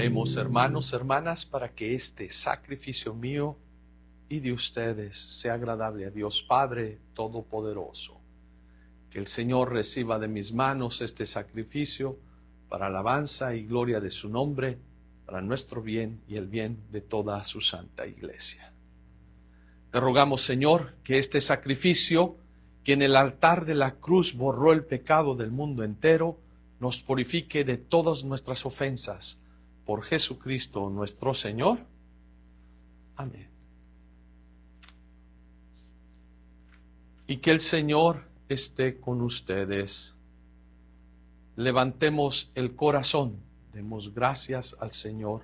Oremos, hermanos, hermanas, para que este sacrificio mío y de ustedes sea agradable a Dios Padre Todopoderoso. Que el Señor reciba de mis manos este sacrificio para alabanza y gloria de su nombre, para nuestro bien y el bien de toda su santa iglesia. Te rogamos, Señor, que este sacrificio, que en el altar de la cruz borró el pecado del mundo entero, nos purifique de todas nuestras ofensas. Por Jesucristo nuestro Señor. Amén. Y que el Señor esté con ustedes. Levantemos el corazón, demos gracias al Señor.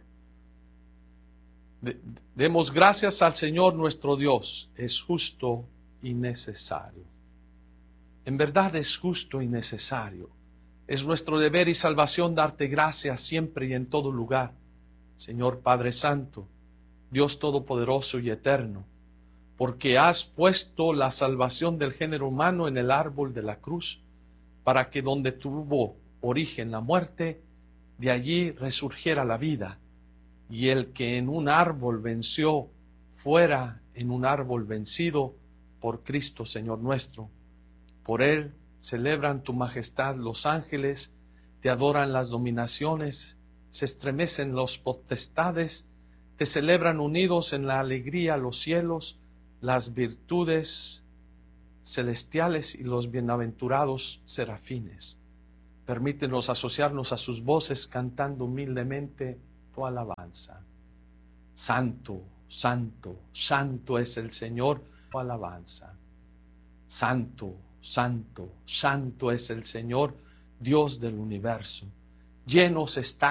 Demos gracias al Señor nuestro Dios, es justo y necesario. En verdad es justo y necesario. Es nuestro deber y salvación darte gracias siempre y en todo lugar, Señor Padre Santo, Dios Todopoderoso y Eterno, porque has puesto la salvación del género humano en el árbol de la cruz, para que donde tuvo origen la muerte, de allí resurgiera la vida, y el que en un árbol venció, fuera en un árbol vencido por Cristo Señor nuestro. Por él celebran tu majestad los ángeles, te adoran las dominaciones, se estremecen los potestades, te celebran unidos en la alegría los cielos, las virtudes celestiales y los bienaventurados serafines. Permítenos asociarnos a sus voces cantando humildemente tu alabanza. Santo, santo, santo es el Señor, tu alabanza. Santo, santo, santo es el Señor, Dios del universo. Llenos está